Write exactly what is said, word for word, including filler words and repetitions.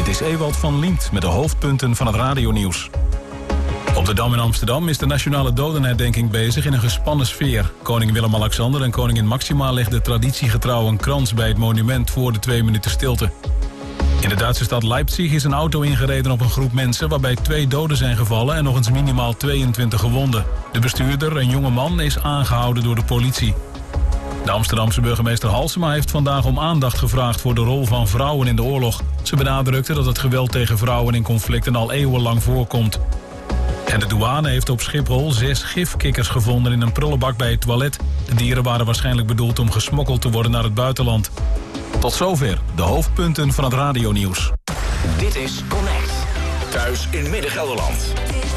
Dit is Ewald van Liemt met de hoofdpunten van het radionieuws. Op de Dam in Amsterdam is de nationale dodenherdenking bezig in een gespannen sfeer. Koning Willem-Alexander en koningin Maxima legden traditiegetrouw een krans bij het monument voor de twee minuten stilte. In de Duitse stad Leipzig is een auto ingereden op een groep mensen waarbij twee doden zijn gevallen en nog eens minimaal tweeëntwintig gewonden. De bestuurder, een jonge man, is aangehouden door de politie. De Amsterdamse burgemeester Halsema heeft vandaag om aandacht gevraagd voor de rol van vrouwen in de oorlog. Ze benadrukte dat het geweld tegen vrouwen in conflicten al eeuwenlang voorkomt. En de douane heeft op Schiphol zes gifkikkers gevonden in een prullenbak bij het toilet. De dieren waren waarschijnlijk bedoeld om gesmokkeld te worden naar het buitenland. Tot zover de hoofdpunten van het radionieuws. Dit is Connect. Thuis in Midden-Gelderland.